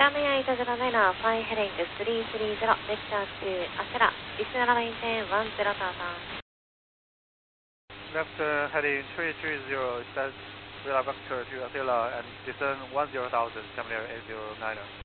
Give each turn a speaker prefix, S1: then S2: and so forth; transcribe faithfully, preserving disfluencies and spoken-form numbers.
S1: Coming eight zero nine, flying heading three three zero, vector to Acela, Israel maintain one zero thousand.
S2: Left uh, heading three three zero, set radar vector to Acela and descend one zero thousand, Coming eight zero nine.